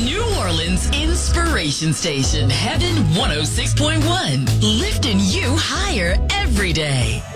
New Orleans Inspiration Station, Heaven 106.1. Lifting you higher every day.